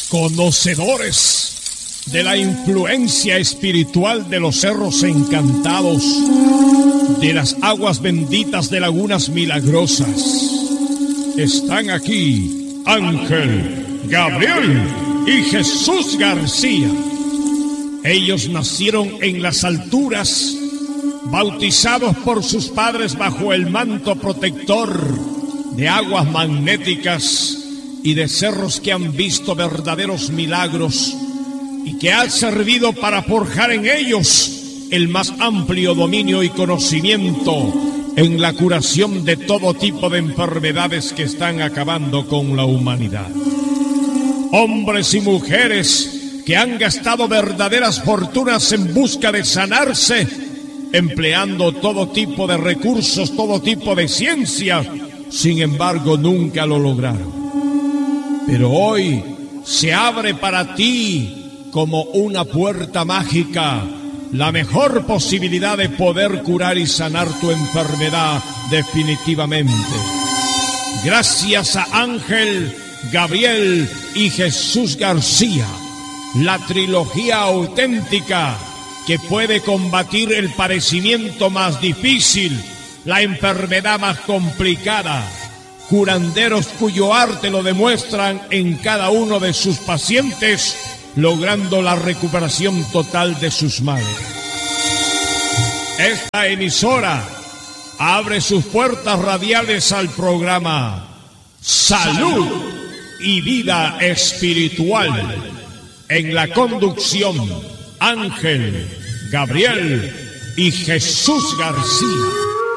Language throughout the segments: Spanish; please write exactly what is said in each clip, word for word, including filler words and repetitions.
conocedores de la influencia espiritual de los cerros encantados, de las aguas benditas de lagunas milagrosas. Están aquí Ángel, Gabriel y Jesús García. Ellos nacieron en las alturas, bautizados por sus padres bajo el manto protector de aguas magnéticas y de cerros que han visto verdaderos milagros y que han servido para forjar en ellos el más amplio dominio y conocimiento en la curación de todo tipo de enfermedades que están acabando con la humanidad. Hombres y mujeres que han gastado verdaderas fortunas en busca de sanarse, empleando todo tipo de recursos, todo tipo de ciencia, sin embargo nunca lo lograron. Pero hoy se abre para ti como una puerta mágica la mejor posibilidad de poder curar y sanar tu enfermedad definitivamente. Gracias a Ángel, Gabriel y Jesús García, la trilogía auténtica que puede combatir el padecimiento más difícil, la enfermedad más complicada. Curanderos cuyo arte lo demuestran en cada uno de sus pacientes, logrando la recuperación total de sus males. Esta emisora abre sus puertas radiales al programa Salud y Vida Espiritual. En la conducción, Ángel, Gabriel y Jesús García.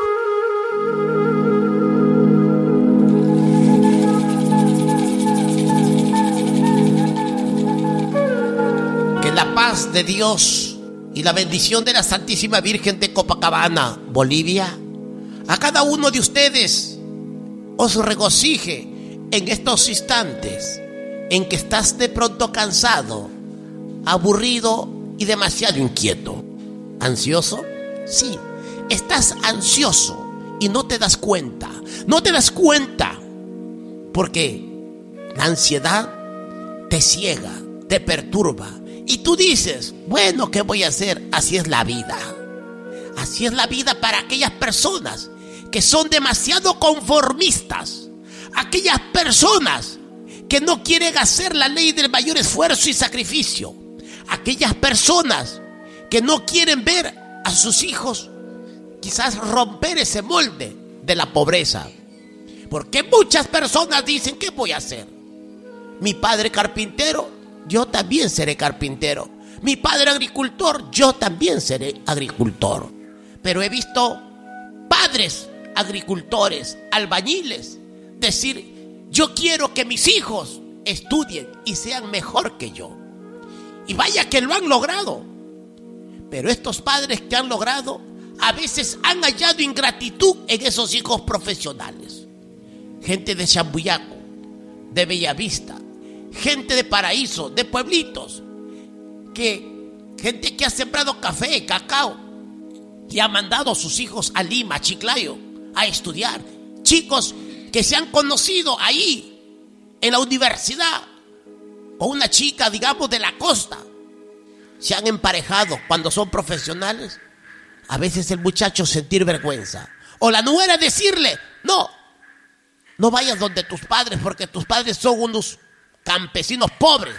Que la paz de Dios y la bendición de la Santísima Virgen de Copacabana, Bolivia, a cada uno de ustedes os regocije en estos instantes en que estás de pronto cansado, aburrido y demasiado inquieto. ¿Ansioso? Sí, estás ansioso y no te das cuenta. No te das cuenta porque la ansiedad te ciega, te perturba. Y tú dices, bueno, ¿qué voy a hacer? Así es la vida. Así es la vida para aquellas personas que son demasiado conformistas. Aquellas personas que no quieren hacer la ley del mayor esfuerzo y sacrificio. Aquellas personas que no quieren ver a sus hijos quizás romper ese molde de la pobreza. Porque muchas personas dicen, ¿qué voy a hacer? Mi padre carpintero, yo también seré carpintero. Mi padre agricultor, yo también seré agricultor. Pero he visto padres agricultores, albañiles, decir, yo quiero que mis hijos estudien y sean mejor que yo. Y vaya que lo han logrado. Pero estos padres que han logrado, a veces han hallado ingratitud en esos hijos profesionales. Gente de Chambuyaco, de Bellavista, gente de Paraíso, de pueblitos, que, gente que ha sembrado café, cacao, y ha mandado a sus hijos a Lima, a Chiclayo, a estudiar. Chicos que se han conocido ahí, en la universidad, o una chica, digamos, de la costa, se han emparejado cuando son profesionales. A veces el muchacho sentir vergüenza, o la nuera decirle, no, no vayas donde tus padres, porque tus padres son unos campesinos pobres.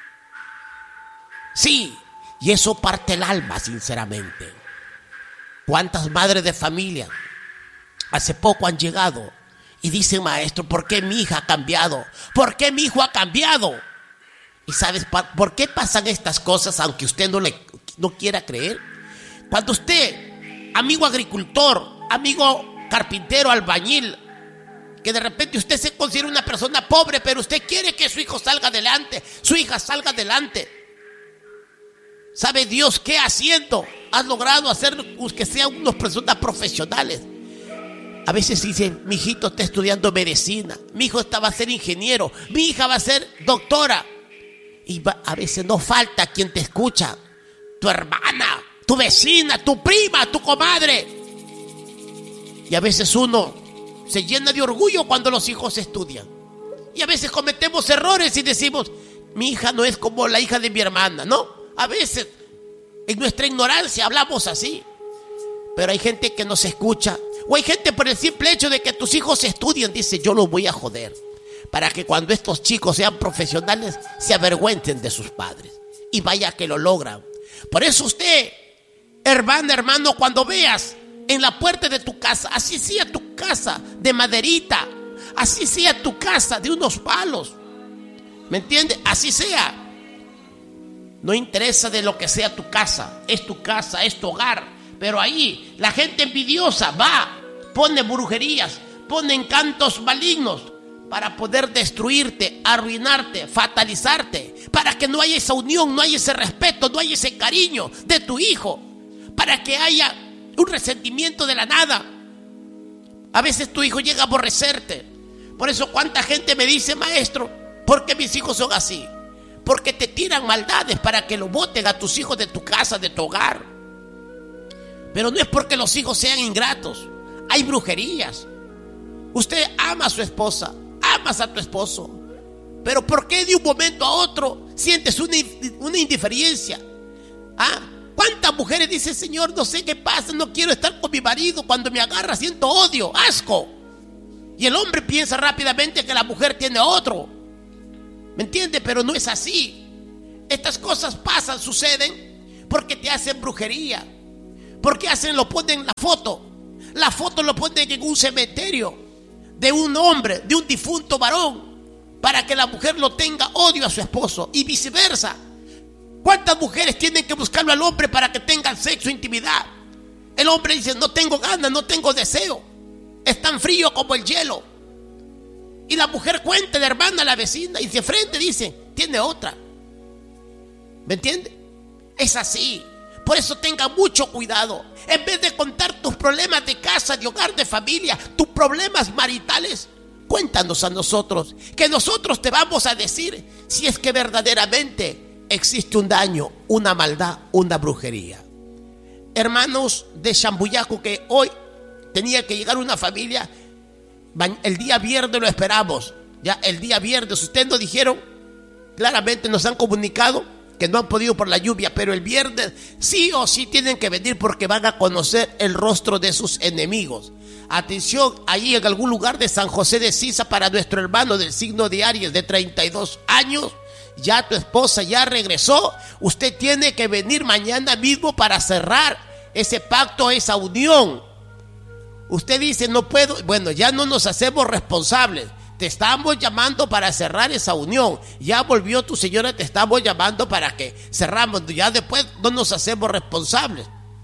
Sí, y eso parte el alma, sinceramente. ¿Cuántas madres de familia hace poco han llegado y dicen, maestro, ¿por qué mi hija ha cambiado? ¿Por qué mi hijo ha cambiado? ¿Y sabes por qué pasan estas cosas, aunque usted no, le, no quiera creer? Cuando usted, amigo agricultor, amigo carpintero, albañil, que de repente usted se considera una persona pobre, pero usted quiere que su hijo salga adelante, su hija salga adelante. ¿Sabe Dios qué haciendo? Has logrado hacer que sean unas personas profesionales. A veces dicen, mi hijito está estudiando medicina, mi hijo está, va a ser ingeniero, mi hija va a ser doctora. Y va, a veces no falta quien te escucha, tu hermana, tu vecina, tu prima, tu comadre. Y a veces uno se llena de orgullo cuando los hijos estudian. Y a veces cometemos errores y decimos, mi hija no es como la hija de mi hermana, ¿no? A veces en nuestra ignorancia hablamos así. Pero hay gente que no se escucha. O hay gente por el simple hecho de que tus hijos estudien, dice, yo los voy a joder, para que cuando estos chicos sean profesionales se avergüencen de sus padres. Y vaya que lo logran. Por eso usted, hermana, hermano, cuando veas en la puerta de tu casa, así sea tu casa de maderita, así sea tu casa de unos palos, ¿me entiende? Así sea. No interesa de lo que sea tu casa, es tu casa, es tu hogar. Pero ahí la gente envidiosa va, pone brujerías, pone encantos malignos para poder destruirte, arruinarte, fatalizarte, para que no haya esa unión, no haya ese respeto, no haya ese cariño de tu hijo, para que haya un resentimiento de la nada. A veces tu hijo llega a aborrecerte. Por eso cuánta gente me dice, maestro, ¿por qué mis hijos son así? Porque te tiran maldades para que lo boten a tus hijos de tu casa, de tu hogar. Pero no es porque los hijos sean ingratos. Hay brujerías. Usted ama a su esposa, amas a tu esposo, pero ¿por qué de un momento a otro sientes una, una indiferencia? ¿Ah? ¿Cuántas mujeres dicen, Señor, no sé qué pasa, no quiero estar con mi marido, cuando me agarra siento odio, asco? Y el hombre piensa rápidamente que la mujer tiene otro. ¿Me entiende? Pero no es así. Estas cosas pasan, suceden porque te hacen brujería. Porque hacen, lo ponen la foto. La foto lo ponen en un cementerio de un hombre, de un difunto varón, para que la mujer lo tenga odio a su esposo y viceversa. ¿Cuántas mujeres tienen que buscarlo al hombre para que tengan sexo, intimidad? El hombre dice, no tengo ganas, no tengo deseo, es tan frío como el hielo. Y la mujer cuenta, la hermana, la vecina, y de frente dice, tiene otra. ¿Me entiende? Es así. Por eso tenga mucho cuidado. En vez de contar tus problemas de casa, de hogar, de familia, tus problemas maritales, cuéntanos a nosotros, que nosotros te vamos a decir si es que verdaderamente existe un daño, una maldad, una brujería. Hermanos de Chambuyaco, que hoy tenía que llegar una familia, el día viernes lo esperamos. Ya el día viernes, ustedes nos dijeron, claramente nos han comunicado que no han podido por la lluvia, pero el viernes sí o sí tienen que venir porque van a conocer el rostro de sus enemigos. Atención, ahí en algún lugar de San José de Sisa, para nuestro hermano del signo de Aries de treinta y dos años, ya tu esposa ya regresó. Usted tiene que venir mañana mismo para cerrar ese pacto, esa unión. Usted dice, no puedo, bueno, ya no nos hacemos responsables. Te estamos llamando para cerrar esa unión. Ya volvió tu señora, te estamos llamando para que cerramos. Ya después no nos hacemos responsables.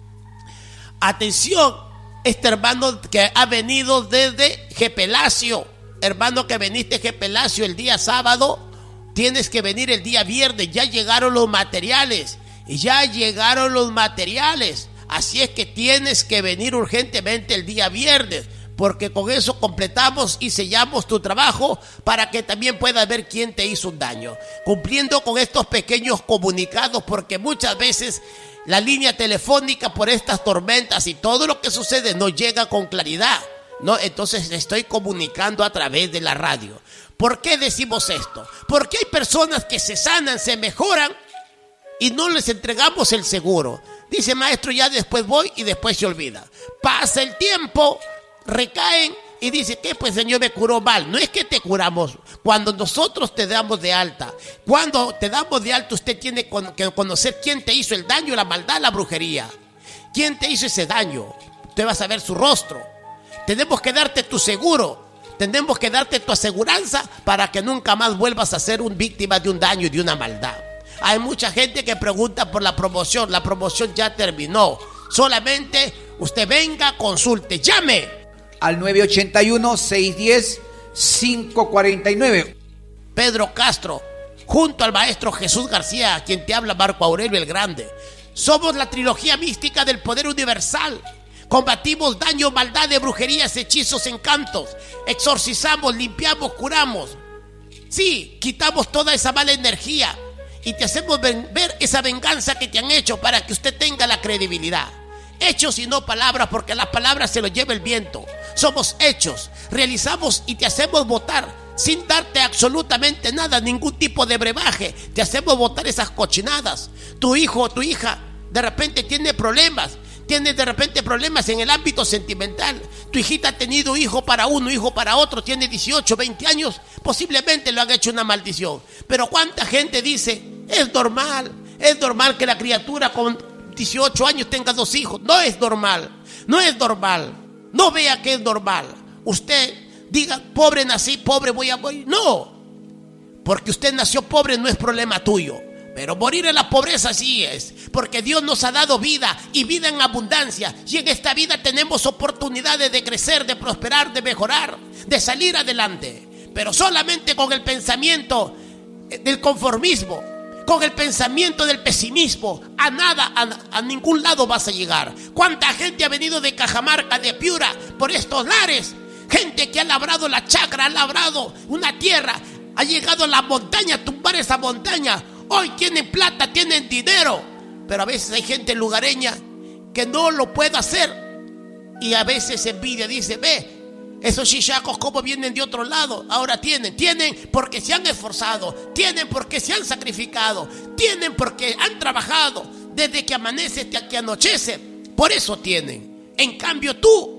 Atención, este hermano que ha venido desde Gepelacio, hermano que veniste Gepelacio el día sábado, tienes que venir el día viernes. Ya llegaron los materiales, ya llegaron los materiales. Así es que tienes que venir urgentemente el día viernes, porque con eso completamos y sellamos tu trabajo para que también puedas ver quién te hizo un daño. Cumpliendo con estos pequeños comunicados, porque muchas veces la línea telefónica por estas tormentas y todo lo que sucede no llega con claridad, ¿no? Entonces estoy comunicando a través de la radio. ¿Por qué decimos esto? Porque hay personas que se sanan, se mejoran y no les entregamos el seguro. Dice, maestro, ya después voy, y después se olvida. Pasa el tiempo, recaen y dice, ¿qué? Pues Señor, me curó mal. No es que te curamos. Cuando nosotros te damos de alta, cuando te damos de alta, usted tiene que conocer quién te hizo el daño, la maldad, la brujería. ¿Quién te hizo ese daño? Usted va a saber su rostro. Tenemos que darte tu seguro, tenemos que darte tu aseguranza para que nunca más vuelvas a ser un víctima de un daño y de una maldad. Hay mucha gente que pregunta por la promoción. La promoción ya terminó. Solamente usted venga, consulte, llame al nueve ocho uno, seis uno cero, cinco cuatro nueve. Pedro Castro, junto al maestro Jesús García, a quien te habla Marco Aurelio el Grande. Somos la trilogía mística del poder universal. Combatimos daño, maldad, de brujerías, hechizos, encantos. Exorcizamos, limpiamos, curamos. Sí, quitamos toda esa mala energía y te hacemos ver esa venganza que te han hecho para que usted tenga la credibilidad. Hechos y no palabras, porque las palabras se lo lleva el viento. Somos hechos, realizamos y te hacemos votar sin darte absolutamente nada, ningún tipo de brebaje. Te hacemos botar esas cochinadas. Tu hijo o tu hija de repente tiene problemas, tiene de repente problemas en el ámbito sentimental. Tu hijita ha tenido hijo para uno, hijo para otro, tiene dieciocho, veinte años, posiblemente lo han hecho una maldición. Pero cuánta gente dice, es normal, es normal que la criatura con dieciocho años tenga dos hijos. No es normal, no es normal. No vea que es normal. Usted diga, pobre nací, pobre voy a morir. No, porque usted nació pobre no es problema tuyo. Pero morir en la pobreza sí es, porque Dios nos ha dado vida y vida en abundancia. Y en esta vida tenemos oportunidades de crecer, de prosperar, de mejorar, de salir adelante. Pero solamente con el pensamiento del conformismo, con el pensamiento del pesimismo, a nada, a, a ningún lado vas a llegar. ¿Cuánta gente ha venido de Cajamarca, de Piura, por estos lares? Gente que ha labrado la chacra, ha labrado una tierra, ha llegado a la montaña, a tumbar esa montaña. Hoy tienen plata, tienen dinero, pero a veces hay gente lugareña que no lo puede hacer. Y a veces envidia, dice, ve, esos chichacos como vienen de otro lado, ahora tienen, tienen porque se han esforzado, tienen porque se han sacrificado, tienen porque han trabajado desde que amanece hasta que anochece, por eso tienen. En cambio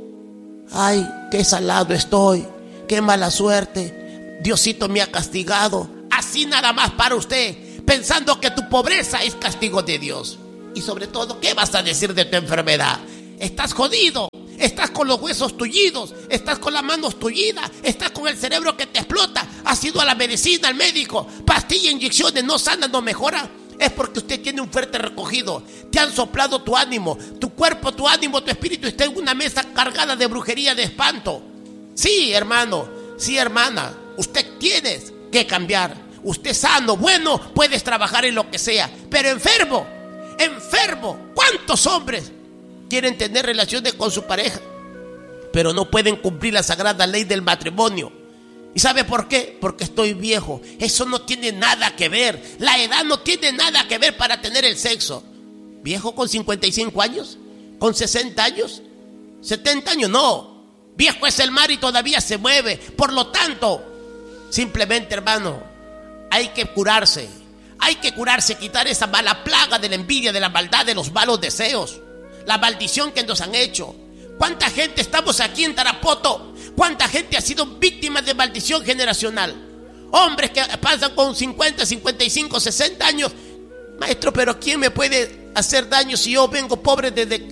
tú, ay, qué salado estoy, qué mala suerte, Diosito me ha castigado, así nada más para usted, pensando que tu pobreza es castigo de Dios. Y sobre todo, ¿qué vas a decir de tu enfermedad? Estás jodido, estás con los huesos tullidos, estás con las manos tullidas, estás con el cerebro que te explota. Has ido a la medicina, al médico, pastilla, inyecciones, no sana, no mejora. Es porque usted tiene un fuerte recogido. Te han soplado tu ánimo, tu cuerpo, tu ánimo, tu espíritu está en una mesa cargada de brujería, de espanto. Sí, hermano, sí, hermana, usted tiene que cambiar. Usted sano, bueno, puedes trabajar en lo que sea, pero enfermo, enfermo. ¿Cuántos hombres quieren tener relaciones con su pareja, pero no pueden cumplir la sagrada ley del matrimonio? ¿Y sabe por qué? Porque estoy viejo. Eso no tiene nada que ver. La edad no tiene nada que ver para tener el sexo. ¿Viejo con cincuenta y cinco años? ¿Con sesenta años? ¿setenta años? No. Viejo es el mar y todavía se mueve. Por lo tanto, simplemente, hermano, hay que curarse, hay que curarse, quitar esa mala plaga de la envidia, de la maldad, de los malos deseos, la maldición que nos han hecho. ¿Cuánta gente estamos aquí en Tarapoto? ¿Cuánta gente ha sido víctima de maldición generacional? Hombres que pasan con cincuenta, cincuenta y cinco, sesenta años. Maestro, pero ¿quién me puede hacer daño si yo vengo pobre desde,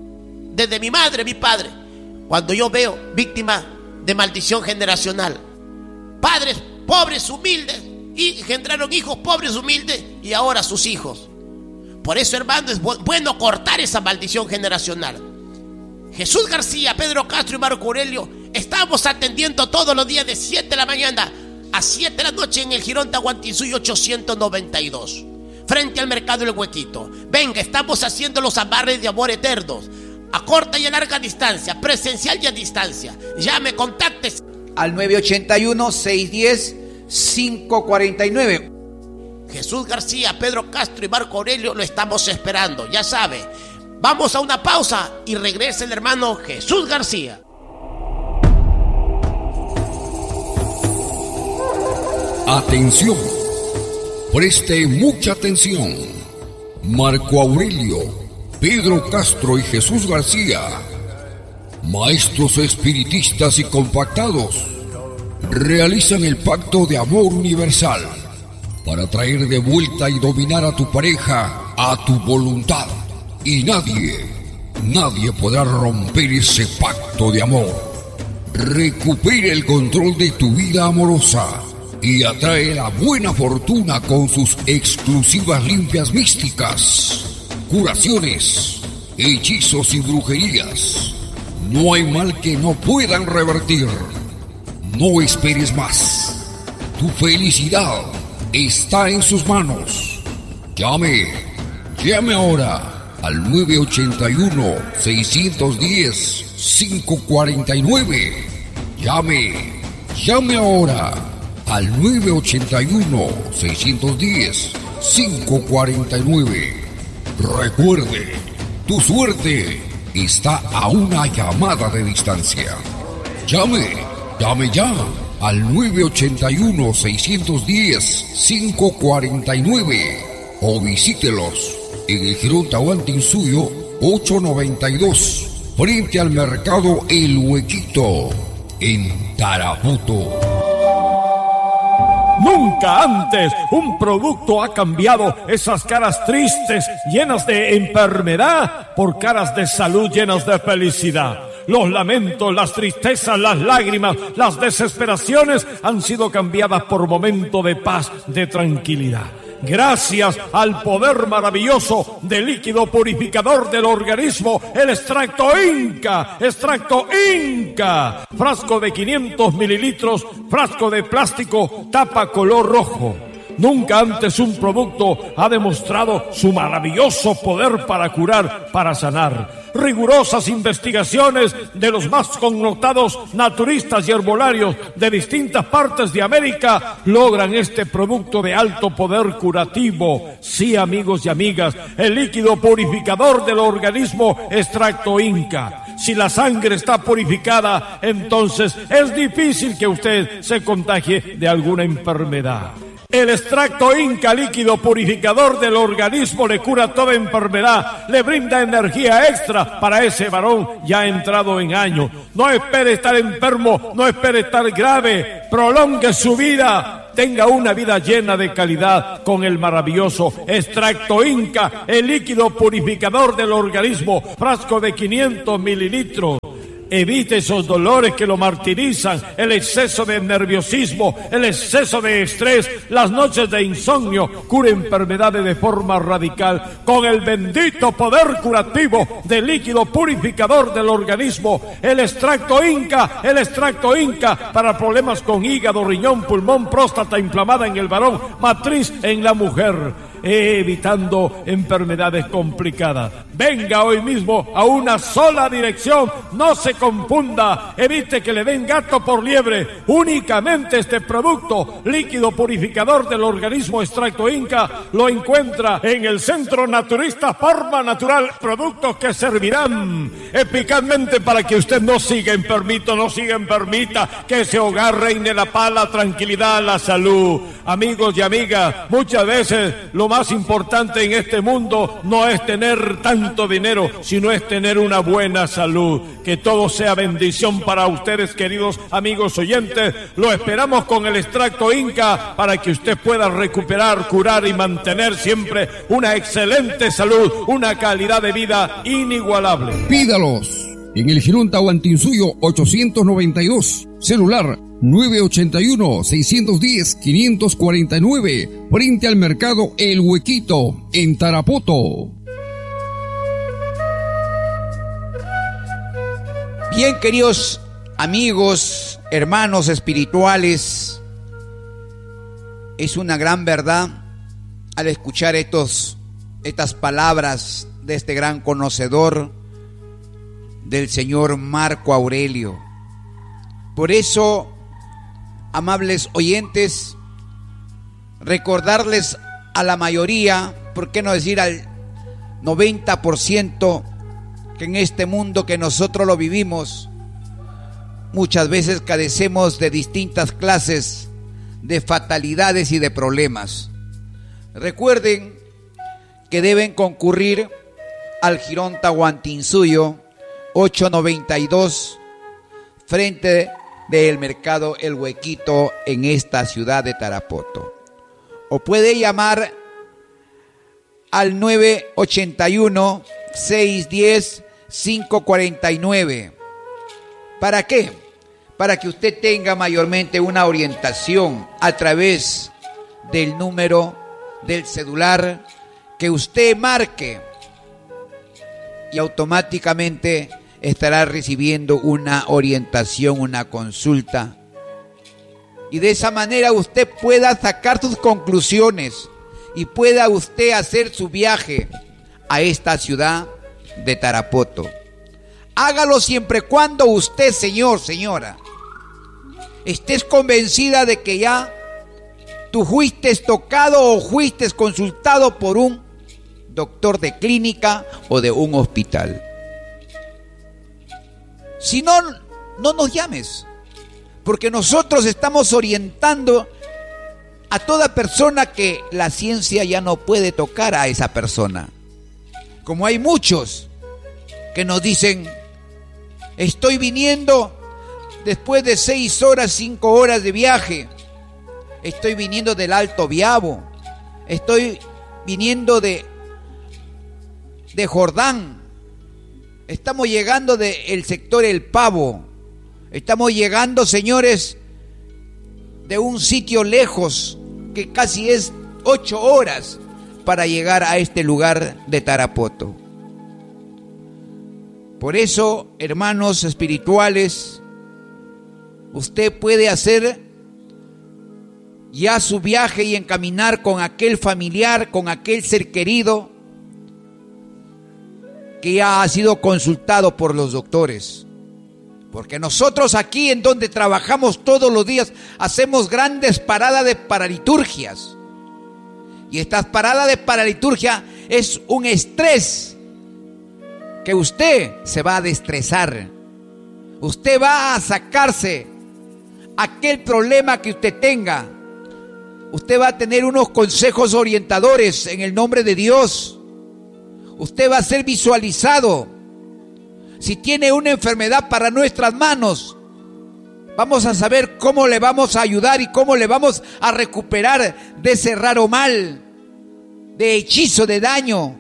desde mi madre, mi padre? Cuando yo veo víctimas de maldición generacional, padres pobres, humildes, y engendraron hijos pobres, humildes, y ahora sus hijos. Por eso, hermano, es bu- bueno cortar esa maldición generacional. Jesús García, Pedro Castro y Marco Aurelio, estamos atendiendo todos los días de siete de la mañana a siete de la noche en el Jirón Tahuantinsuyo ochocientos noventa y dos, frente al mercado El Huequito. Venga, estamos haciendo los amarres de amor eternos, a corta y a larga distancia, presencial y a distancia. Llame, contactes al nueve ocho uno, seis uno cero, cinco cuatro nueve. Jesús García, Pedro Castro y Marco Aurelio lo estamos esperando, ya sabe. Vamos a una pausa y regresa el hermano Jesús García. Atención, preste mucha atención. Marco Aurelio, Pedro Castro y Jesús García, maestros espiritistas y compactados, realizan el pacto de amor universal para traer de vuelta y dominar a tu pareja a tu voluntad. Y nadie, nadie podrá romper ese pacto de amor. Recupera el control de tu vida amorosa y atrae la buena fortuna con sus exclusivas limpias místicas, curaciones, hechizos y brujerías. No hay mal que no puedan revertir. No esperes más. Tu felicidad está en sus manos. Llame, llame ahora al nueve ocho uno, seis uno cero, cinco cuatro nueve. Llame, llame ahora al nueve ocho uno, seis uno cero, cinco cuatro nueve. Recuerde, tu suerte está a una llamada de distancia. Llame. Llame ya al nueve ocho uno, seis uno cero, cinco cuatro nueve o visítelos en el Girón Tahuantinsuyo ocho noventa y dos, frente al mercado El Huequito, en Tarapoto. Nunca antes un producto ha cambiado esas caras tristes, llenas de enfermedad, por caras de salud llenas de felicidad. Los lamentos, las tristezas, las lágrimas, las desesperaciones han sido cambiadas por momentos de paz, de tranquilidad. Gracias al poder maravilloso del líquido purificador del organismo, el extracto Inca, extracto Inca, frasco de quinientos mililitros, frasco de plástico, tapa color rojo. Nunca antes un producto ha demostrado su maravilloso poder para curar, para sanar. Rigurosas investigaciones de los más connotados naturistas y herbolarios de distintas partes de América logran este producto de alto poder curativo. Sí, amigos y amigas, el líquido purificador del organismo, extracto Inca. Si la sangre está purificada, entonces es difícil que usted se contagie de alguna enfermedad. El extracto Inca, líquido purificador del organismo, le cura toda enfermedad, le brinda energía extra para ese varón ya entrado en años. No espere estar enfermo, no espere estar grave, prolongue su vida, tenga una vida llena de calidad con el maravilloso extracto Inca, el líquido purificador del organismo, frasco de quinientos mililitros. Evite esos dolores que lo martirizan, el exceso de nerviosismo, el exceso de estrés, las noches de insomnio. Cure enfermedades de forma radical con el bendito poder curativo del líquido purificador del organismo, el extracto Inca, el extracto Inca para problemas con hígado, riñón, pulmón, próstata inflamada en el varón, matriz en la mujer, evitando enfermedades complicadas. Venga hoy mismo a una sola dirección, no se confunda, evite que le den gato por liebre. Únicamente este producto, líquido purificador del organismo, extracto Inca, lo encuentra en el Centro Naturista Forma Natural. Productos que servirán eficazmente para que usted no siga enfermito, no siga enfermita, que ese hogar reine la paz, la tranquilidad, la salud. Amigos y amigas, muchas veces lo más importante en este mundo no es tener tanto dinero, sino es tener una buena salud. Que todo sea bendición para ustedes, queridos amigos oyentes. Lo esperamos con el extracto Inca para que usted pueda recuperar, curar y mantener siempre una excelente salud, una calidad de vida inigualable. Pídalos en el Girón Tahuantinsuyo ochocientos noventa y dos, celular nueve ocho uno, seis uno cero, cinco cuatro nueve, frente al mercado El Huequito, en Tarapoto. Bien, queridos amigos, hermanos espirituales, es una gran verdad al escuchar estos, estas palabras de este gran conocedor del señor Marco Aurelio. Por eso, amables oyentes, recordarles a la mayoría, por qué no decir al noventa por ciento, que en este mundo que nosotros lo vivimos, muchas veces padecemos de distintas clases de fatalidades y de problemas. Recuerden que deben concurrir al Girón Tahuantinsuyo ocho noventa y dos, frente del mercado El Huequito, en esta ciudad de Tarapoto. O puede llamar al nueve ocho uno, seis uno cero, cinco cuatro nueve. ¿Para qué? Para que usted tenga mayormente una orientación a través del número del celular que usted marque, y automáticamente estará recibiendo una orientación, una consulta, y de esa manera usted pueda sacar sus conclusiones y pueda usted hacer su viaje a esta ciudad de Tarapoto. Hágalo siempre cuando usted, señor, señora, estés convencida de que ya tú fuiste tocado o fuiste consultado por un doctor de clínica o de un hospital. Si no, no nos llames, porque nosotros estamos orientando a toda persona que la ciencia ya no puede tocar a esa persona. Como hay muchos que nos dicen, estoy viniendo después de seis horas, cinco horas de viaje, estoy viniendo del Alto Biabo, estoy viniendo de, de Jordán, estamos llegando del sector El Pavo, estamos llegando, señores, de un sitio lejos, que casi es ocho horas para llegar a este lugar de Tarapoto. Por eso, hermanos espirituales, usted puede hacer ya su viaje y encaminar con aquel familiar, con aquel ser querido que ya ha sido consultado por los doctores. Porque nosotros aquí en donde trabajamos todos los días hacemos grandes paradas de paraliturgias. Y estas paradas de paraliturgia es un estrés que usted se va a destresar. Usted va a sacarse aquel problema que usted tenga. Usted va a tener unos consejos orientadores en el nombre de Dios. Usted va a ser visualizado. Si tiene una enfermedad para nuestras manos, vamos a saber cómo le vamos a ayudar y cómo le vamos a recuperar de ese raro mal, de hechizo, de daño.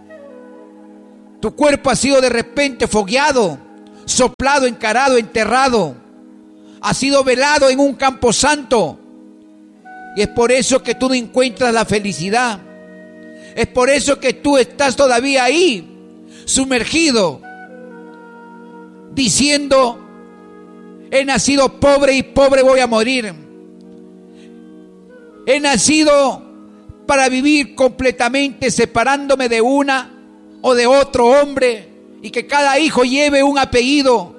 Tu cuerpo ha sido de repente fogueado, soplado, encarado, enterrado. Ha sido velado en un campo santo. Y es por eso que tú no encuentras la felicidad. Es por eso que tú estás todavía ahí, sumergido, diciendo, he nacido pobre y pobre voy a morir. He nacido para vivir completamente separándome de una o de otro hombre y que cada hijo lleve un apellido.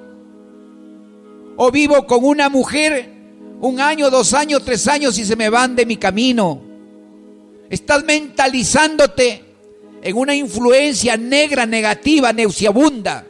O vivo con una mujer un año, dos años, tres años y se me van de mi camino. Estás mentalizándote en una influencia negra, negativa, nauseabunda.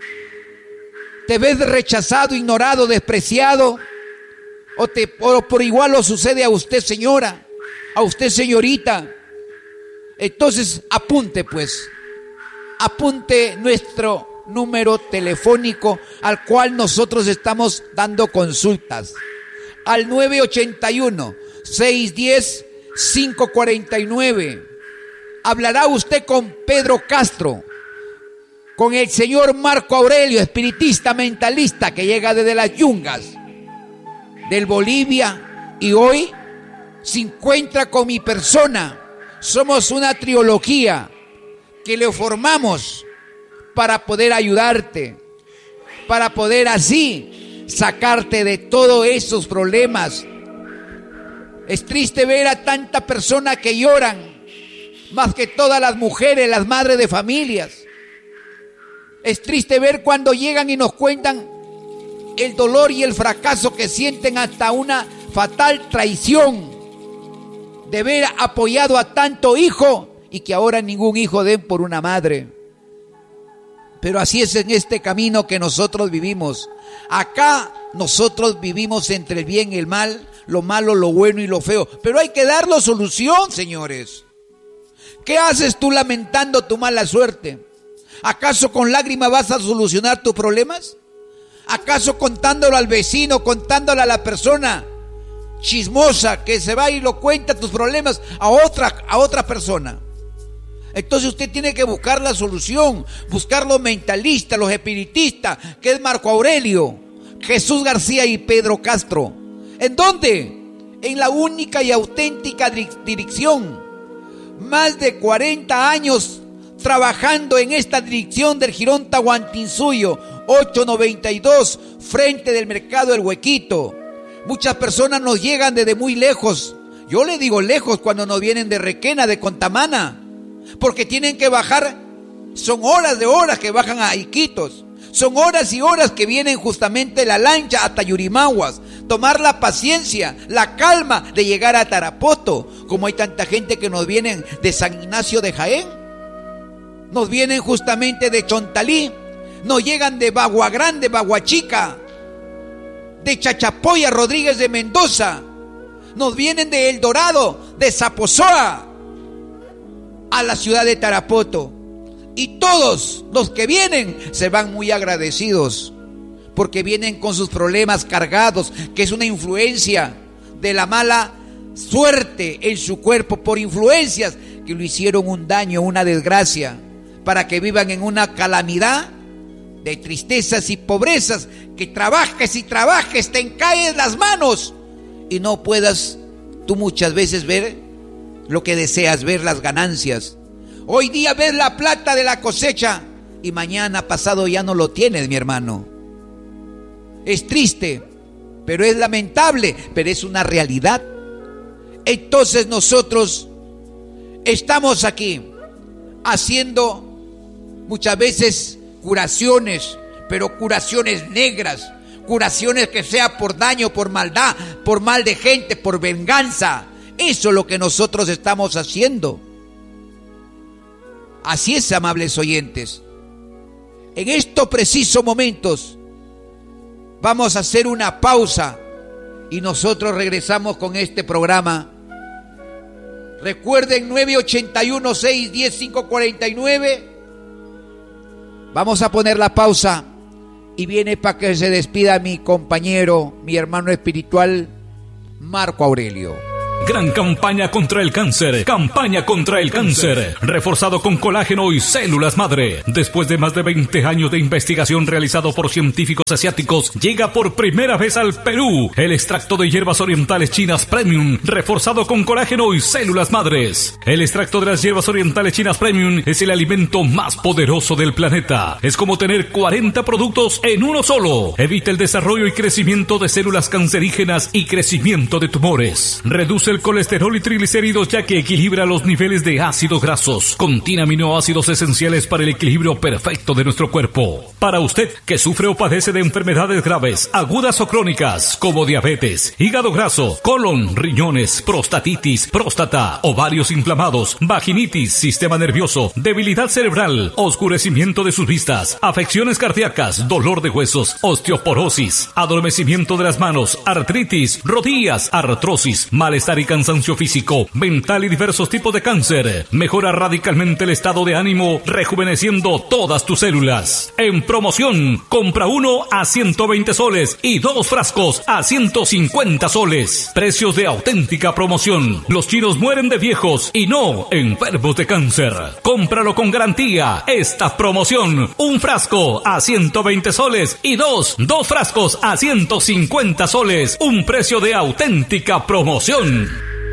Te ves rechazado, ignorado, despreciado, o, te, o por igual lo sucede a usted, señora, a usted, señorita. Entonces apunte pues, apunte nuestro número telefónico al cual nosotros estamos dando consultas, al nueve ocho uno, seis uno cero, cinco cuatro nueve. Hablará usted con Pedro Castro, con el señor Marco Aurelio, espiritista, mentalista, que llega desde las yungas del Bolivia y hoy se encuentra con mi persona. Somos una trilogía que le formamos para poder ayudarte, para poder así sacarte de todos esos problemas. Es triste ver a tanta persona que lloran, más que todas las mujeres, las madres de familias. Es triste ver cuando llegan y nos cuentan el dolor y el fracaso que sienten, hasta una fatal traición de ver apoyado a tanto hijo y que ahora ningún hijo den por una madre. Pero así es en este camino que nosotros vivimos. Acá nosotros vivimos entre el bien y el mal, lo malo, lo bueno y lo feo. Pero hay que darle solución, señores. ¿Qué haces tú lamentando tu mala suerte? ¿Acaso con lágrimas vas a solucionar tus problemas? ¿Acaso contándolo al vecino, contándolo a la persona chismosa que se va y lo cuenta tus problemas a otra, a otra persona? Entonces usted tiene que buscar la solución, buscar los mentalistas, los espiritistas, que es Marco Aurelio, Jesús García y Pedro Castro. ¿En dónde? En la única y auténtica dirección. Más de cuarenta años trabajando en esta dirección del Jirón Tahuantinsuyo, ocho noventa y dos, frente del mercado El Huequito. Muchas personas nos llegan desde muy lejos. Yo le digo lejos cuando nos vienen de Requena, de Contamana, porque tienen que bajar. Son horas de horas que bajan a Iquitos. Son horas y horas que vienen justamente la lancha hasta Yurimaguas. Tomar la paciencia, la calma de llegar a Tarapoto. Como hay tanta gente que nos vienen de San Ignacio de Jaén, nos vienen justamente de Chontalí, nos llegan de Bagua Grande, Bagua Chica, de Chachapoya, Rodríguez de Mendoza, nos vienen de El Dorado, de Zaposoa, a la ciudad de Tarapoto. Y todos los que vienen se van muy agradecidos, porque vienen con sus problemas cargados, que es una influencia de la mala suerte en su cuerpo, por influencias que le hicieron un daño, una desgracia, para que vivan en una calamidad de tristezas y pobrezas, que trabajes y trabajes, te encaen las manos y no puedas tú muchas veces ver lo que deseas ver, las ganancias. Hoy día ves la plata de la cosecha y mañana pasado ya no lo tienes, mi hermano. Es triste, pero es lamentable, pero es una realidad. Entonces nosotros estamos aquí haciendo muchas veces curaciones, pero curaciones negras, curaciones que sea por daño, por maldad, por mal de gente, por venganza. Eso es lo que nosotros estamos haciendo. Así es, amables oyentes. En estos precisos momentos vamos a hacer una pausa y nosotros regresamos con este programa. Recuerden, nueve ochenta y uno, seis diez, cinco cuarenta y nueve. Vamos a poner la pausa y viene para que se despida mi compañero, mi hermano espiritual, Marco Aurelio. Gran campaña contra el cáncer. Campaña contra el cáncer. Reforzado con colágeno y células madre. Después de más de veinte años de investigación realizado por científicos asiáticos, llega por primera vez al Perú el extracto de hierbas orientales chinas Premium, reforzado con colágeno y células madres. El extracto de las hierbas orientales chinas Premium es el alimento más poderoso del planeta. Es como tener cuarenta productos en uno solo. Evita el desarrollo y crecimiento de células cancerígenas y crecimiento de tumores. Reduce el colesterol y triglicéridos, ya que equilibra los niveles de ácidos grasos. Contiene aminoácidos esenciales para el equilibrio perfecto de nuestro cuerpo. Para usted que sufre o padece de enfermedades graves, agudas o crónicas, como diabetes, hígado graso, colon, riñones, prostatitis, próstata, ovarios inflamados, vaginitis, sistema nervioso, debilidad cerebral, oscurecimiento de sus vistas, afecciones cardíacas, dolor de huesos, osteoporosis, adormecimiento de las manos, artritis, rodillas, artrosis, malestar y cansancio físico, mental y diversos tipos de cáncer. Mejora radicalmente el estado de ánimo, rejuveneciendo todas tus células. En promoción, compra uno a ciento veinte soles y dos frascos a ciento cincuenta soles. Precios de auténtica promoción. Los chinos mueren de viejos y no enfermos de cáncer. Cómpralo con garantía. Esta promoción, un frasco a ciento veinte soles y dos, dos frascos a ciento cincuenta soles. Un precio de auténtica promoción.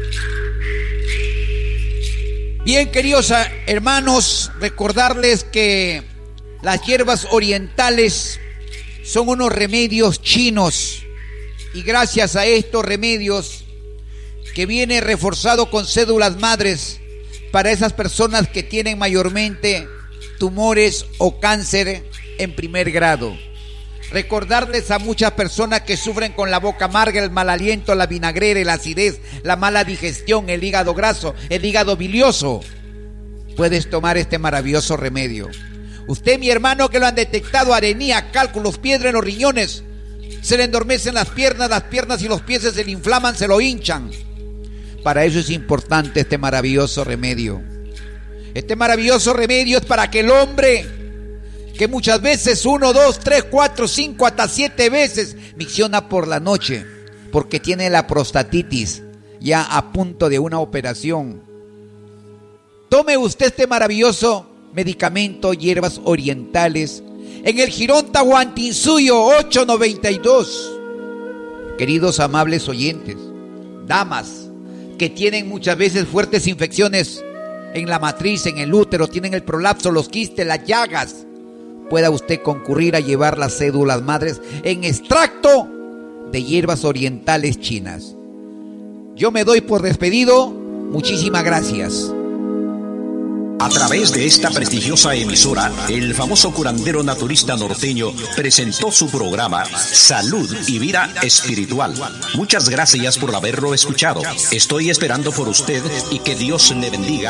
Bien, queridos hermanos, recordarles que las hierbas orientales son unos remedios chinos, y gracias a estos remedios que viene reforzado con células madres para esas personas que tienen mayormente tumores o cáncer en primer grado. Recordarles a muchas personas que sufren con la boca amarga, el mal aliento, la vinagrera, la acidez, la mala digestión, el hígado graso, el hígado bilioso. Puedes tomar este maravilloso remedio. Usted, mi hermano, que lo han detectado arenía, cálculos, piedra en los riñones, se le endormecen las piernas, las piernas y los pies se le inflaman, se lo hinchan. Para eso es importante este maravilloso remedio. Este maravilloso remedio es para que el hombre, que muchas veces uno, dos, tres, cuatro, cinco, hasta siete veces micciona por la noche, porque tiene la prostatitis ya a punto de una operación. Tome usted este maravilloso medicamento, hierbas orientales, en el Jirón Tahuantinsuyo ocho noventa y dos. Queridos amables oyentes, damas que tienen muchas veces fuertes infecciones en la matriz, en el útero, tienen el prolapso, los quistes, las llagas, pueda usted concurrir a llevar las células madres en extracto de hierbas orientales chinas. Yo me doy por despedido. Muchísimas gracias. A través de esta prestigiosa emisora, el famoso curandero naturista norteño presentó su programa Salud y Vida Espiritual. Muchas gracias por haberlo escuchado. Estoy esperando por usted y que Dios le bendiga.